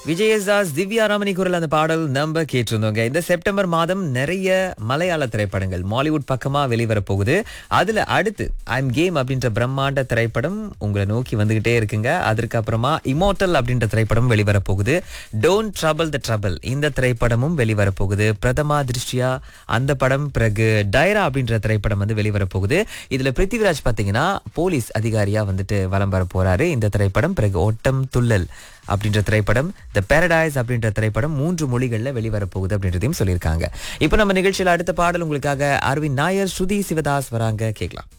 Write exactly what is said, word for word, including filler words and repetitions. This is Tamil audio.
விஜயதாஸ் திவ்யா ராமணி குரல் அந்த பாடல் நம்ம கேட்டிருந்தோங்க. இந்த செப்டம்பர் மாதம் நிறைய மலையாள திரைப்படங்கள் மாலிவுட் பக்கமா வெளிவர போகுது. அதுல அடுத்து ஐம் கேம் அப்படின்ற பிரம்மாண்ட திரைப்படம் உங்களை நோக்கி வந்துகிட்டே இருக்குங்க. அதற்கு அப்புறமா இமோட்டல் அப்படின்ற திரைப்படம் வெளிவர போகுது. டோன்ட் ட்ரபிள் த ட்ரபிள் இந்த திரைப்படமும் வெளிவர போகுது. பிரதமா திருஷ்டியா அந்த படம், பிறகு டைரா அப்படின்ற திரைப்படம் வந்து வெளிவர போகுது. இதுல பிருத்திவிராஜ் பாத்தீங்கன்னா போலீஸ் அதிகாரியா வந்துட்டு வலம் வர போறாரு இந்த திரைப்படம். பிறகு ஓட்டம் துள்ளல் அப்படின்ற திரைப்படம், த பாரடைஸ் அப்படின்ற திரைப்படம் மூன்று மொழிகள்ல வெளிவர போகுது அப்படின்றதையும் சொல்லியிருக்காங்க. இப்போ நம்ம நிகழ்ச்சியில அடுத்த பாடல் உங்களுக்காக அரவிந்த் நாயர், ஸ்ருதி சிவதாஸ் வராங்க, கேட்கலாம்.